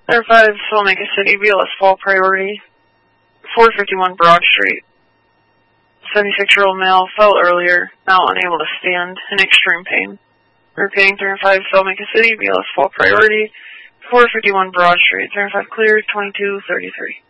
Clear 5, Salmaker City, BLS fall priority. 451 Broad Street. 76-year-old male fell earlier, now unable to stand, in extreme pain. Repeating 305 Salmaker City, BLS fall priority. 451 Broad Street. 305 cleared, 2233.